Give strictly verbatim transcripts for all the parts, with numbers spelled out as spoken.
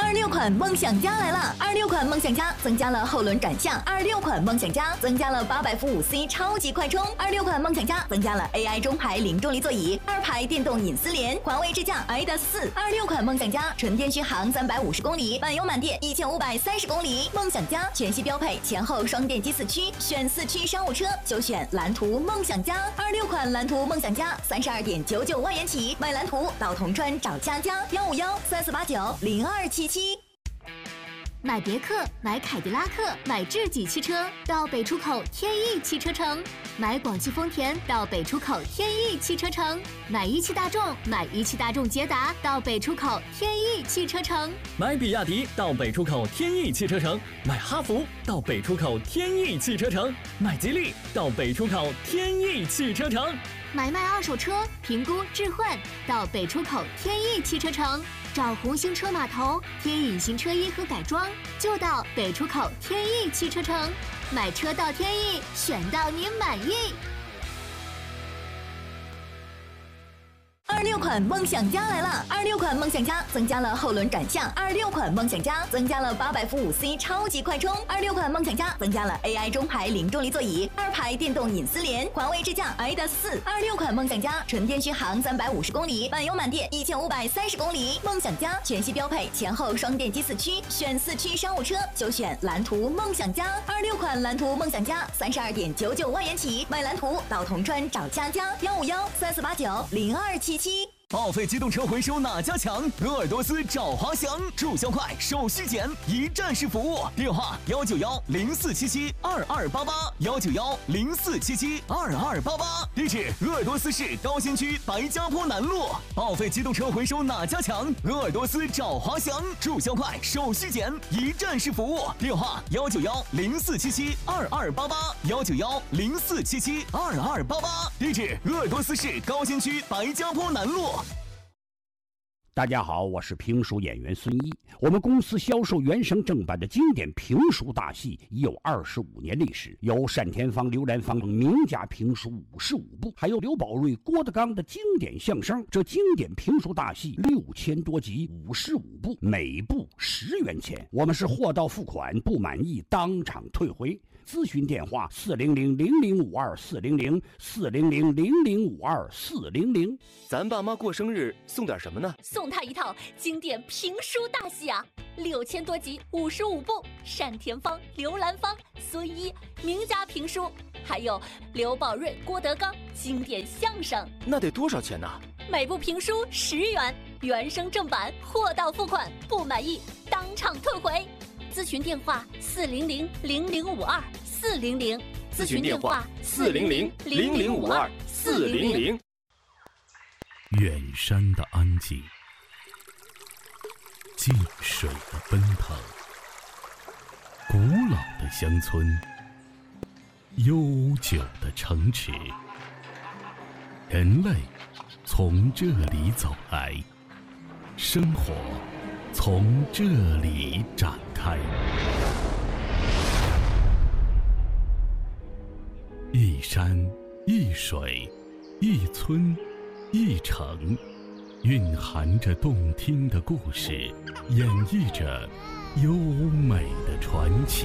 二十六款梦想家来了！二十六款梦想家增加了后轮转向，二十六款梦想家增加了八百伏五 C 超级快充，二十六款梦想家增加了 A I 中排零重力座椅，二排电动隐私联，华为智驾 i 的四。二十六款梦想家纯电续航三百五十公里，满油满电一千五百三十公里。梦想家全系标配前后双电机四驱，选四驱商务车就选蓝图梦想家。二十六款蓝图梦想家三十二点九九万元起，买蓝图到铜川找佳佳幺五幺三四八九零二七七。 买别克、买凯迪拉克、买智己汽车到北出口天翼汽车城，买广汽丰田到北出口天翼汽车城，买一汽大众、买一汽大众捷达到北出口天翼汽车城， 买比亚迪到北出口天翼汽车城，买哈弗到北出口天翼汽车城，买吉利到北出口天翼汽车城， 买卖二手车评估置换到北出口天翼汽车城，找红星车码头贴隐形车衣和改装就到北出口天翼汽车城，买车到天翼，选到您满意。 二十六款梦想家来了！二十六款梦想家增加了后轮转向，二十六款梦想家增加了八百伏五 C 超级快充，二十六款梦想家增加了 A I 中排零重力座椅，二排电动隐私联，华为智驾 i 的四。二十六款梦想家纯电续航三百五十公里，满油满电一千五百三十公里。梦想家全系标配前后双电机四驱，选四驱商务车就选蓝图梦想家。二十六款蓝图梦想家三十二点九九万元起，买蓝图到铜川找佳佳幺五幺三四八九零二七七。 报废机动车回收哪家强？鄂尔多斯找华翔，注销快，手续简，一站式服务。电话幺九幺零四七七二二八八幺九幺零四七七二二八八。地址：鄂尔多斯市高新区白家坡南路。报废机动车回收哪家强？鄂尔多斯找华翔，注销快，手续简，一站式服务。电话幺九幺零四七七二二八八幺九幺零四七七二二八八。地址：鄂尔多斯市高新区白家坡南路。 大家好，我是评书演员孙一。我们公司销售原声正版的经典评书大戏已有二十五年历史，有单田芳、刘兰芳名家评书五十五部，还有刘宝瑞、郭德纲的经典相声。这经典评书大戏六千多集，五十五部，每部十元钱。我们是货到付款，不满意当场退回。咨询电话四零零零零五二四零零四零零零零五二四零零。 咱爸妈过生日送点什么呢？ 送他一套经典评书大戏啊，六千多集，五十五部，单田芳、刘兰芳、孙一名家评书，还有刘宝瑞、郭德纲经典相声。 那得多少钱呢？ 每部评书十元，原声正版，货到付款，不满意当场退回。咨询电话四零零零零五二四零零， 咨询电话四零零零零五二四零零。 远山的安静，近水的奔腾，古老的乡村，悠久的城池，人类从这里走来，生活从这里展开。一山一水一村一城，蕴含着动听的故事，演绎着优美的传奇。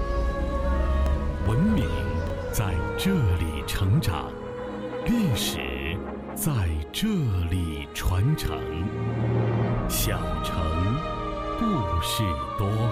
文明在这里成长，历史在这里传承。小城故事多。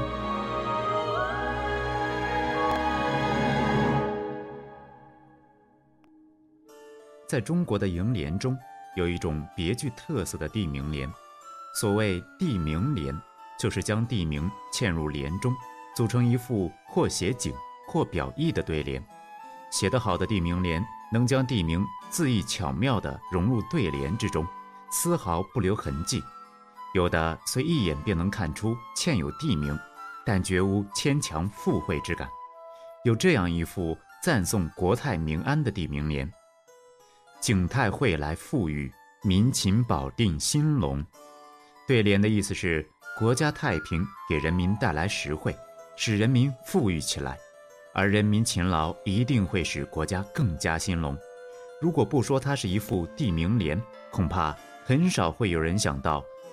在中国的楹联中，有一种别具特色的地名联。所谓地名联，就是将地名嵌入联中，组成一副或写景或表意的对联。写得好的地名联能将地名恣意巧妙地融入对联之中，丝毫不留痕迹。有的虽一眼便能看出嵌有地名，但绝无牵强附会之感。有这样一副赞颂国泰民安的地名联：景泰会来富裕，民勤保定兴隆。对联的意思是国家太平给人民带来实惠，使人民富裕起来，而人民勤劳一定会使国家更加兴隆。如果不说它是一副地名联，恐怕很少会有人想到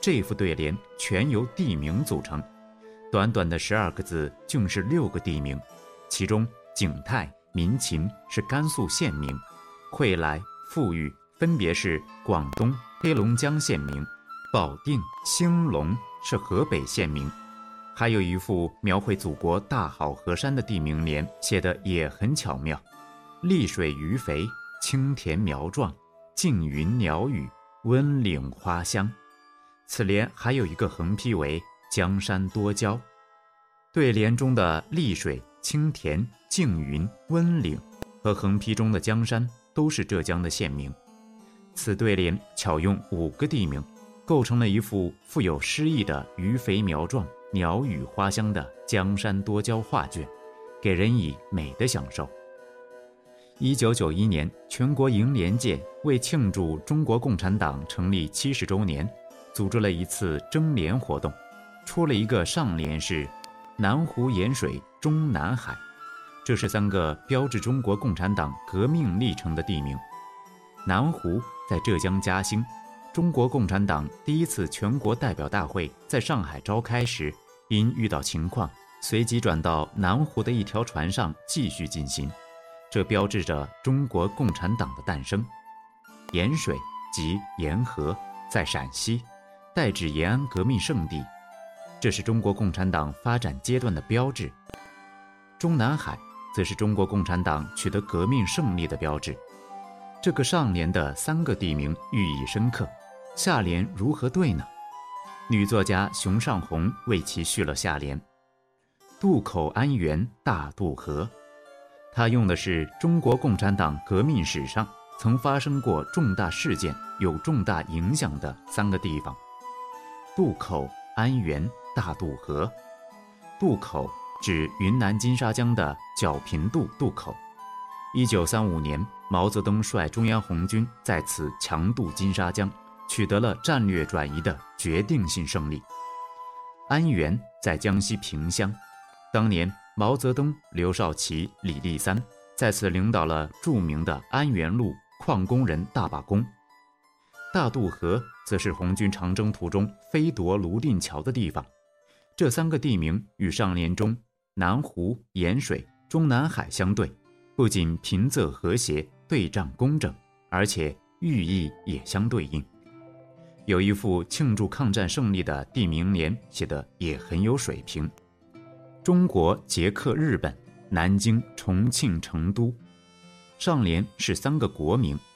这副对联全由地名组成，短短的十二个字竟是六个地名，其中景泰、民勤是甘肃县名，惠来、富裕分别是广东、黑龙江县名，保定、兴隆是河北县名。还有一副描绘祖国大好河山的地名联，写得也很巧妙：溧水鱼肥，青田苗壮，静云鸟语，温岭花香。此联还有一个横批为江山多娇。对联中的溧水、青田、静云、温岭和横批中的江山都是浙江的县名。此对联巧用五个地名，构成了一幅富有诗意的鱼肥苗壮、鸟语花香的江山多娇画卷，给人以美的享受。一九九一年，全国楹联界为庆祝中国共产党成立七十周年，组织了一次征联活动，出了一个上联是南湖盐水中南海，这是三个标志中国共产党革命历程的地名。南湖在浙江嘉兴，中国共产党第一次全国代表大会在上海召开时，因遇到情况，随即转到南湖的一条船上继续进行，这标志着中国共产党的诞生。盐水即沿河，在陕西，代指延安革命圣地，这是中国共产党发展阶段的标志。中南海则是中国共产党取得革命胜利的标志。这个上联的三个地名寓意深刻，下联如何对呢？女作家熊尚红为其续了下联：渡口安源大渡河。她用的是中国共产党革命史上曾发生过重大事件、有重大影响的三个地方：渡口、安源、大渡河。渡口指云南金沙江的皎平渡渡口。一九三五年，毛泽东率中央红军在此强渡金沙江，取得了战略转移的决定性胜利。安源在江西萍乡，当年毛泽东、刘少奇、李立三在此领导了著名的安源路矿工人大罢工。大渡河则是红军长征途中飞夺泸定桥的地方。这三个地名与上联中南湖、盐水、中南海相对，不仅平仄和谐、对仗工整，而且寓意也相对应。有一副庆祝抗战胜利的地名联写得也很有水平：中国捷克日本，南京、重庆、成都。上联是三个国名，